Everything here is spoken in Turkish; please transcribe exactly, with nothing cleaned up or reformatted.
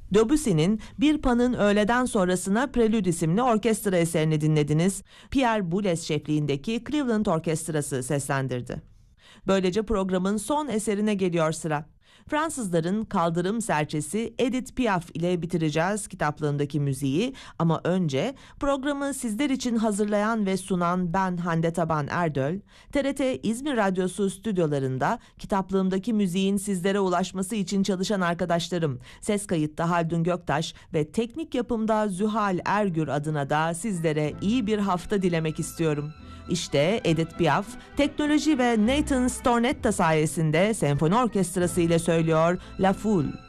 Debussy'nin Bir Pan'ın Öğleden Sonrasına Prelüd isimli orkestra eserini dinlediniz. Pierre Boulez şefliğindeki Cleveland Orkestrası seslendirdi. Böylece programın son eserine geliyor sıra. Fransızların kaldırım serçesi Edith Piaf ile bitireceğiz kitaplığındaki müziği, ama önce programı sizler için hazırlayan ve sunan ben Hande Taban Erdöl, T R T İzmir Radyosu stüdyolarında kitaplığımdaki müziğin sizlere ulaşması için çalışan arkadaşlarım ses kayıtta Haldun Göktaş ve teknik yapımda Zühal Ergür adına da sizlere iyi bir hafta dilemek istiyorum. İşte Edith Piaf, teknoloji ve Nathan Stornetta sayesinde senfoni orkestrası ile söylüyor La Foule.